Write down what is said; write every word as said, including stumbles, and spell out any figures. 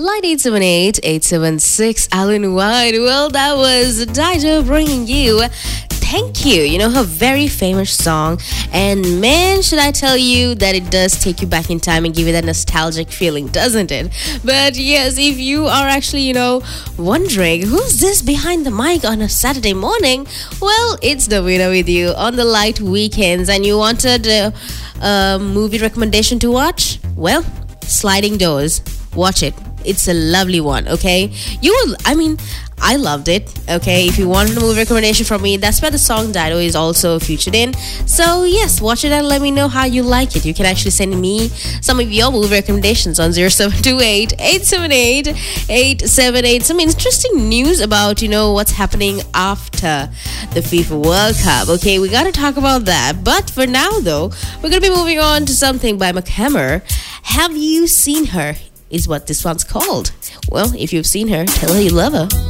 Line eight seven eight, eight seven six, Alan White. Well, that was Dido bringing you Thank You, you know, her very famous song. And man, should I tell you that it does take you back in time and give you that nostalgic feeling, doesn't it? But yes, if you are actually, you know, wondering who's this behind the mic on a Saturday morning, well, it's Davina with you on the light weekends. And you wanted a, a movie recommendation to watch? Well, Sliding Doors. Watch it. It's a lovely one, okay? You will, I mean, I loved it, okay? If you want a movie recommendation from me, that's where the song Dido is also featured in. So, yes, watch it and let me know how you like it. You can actually send me some of your movie recommendations on zero seven two eight, eight seven eight, eight seven eight. Some interesting news about, you know, what's happening after the FIFA World Cup. Okay, we got to talk about that. But for now, though, we're going to be moving on to something by McHammer. Have You Seen Her? Is what this one's called. Well, if you've seen her, tell her you love her.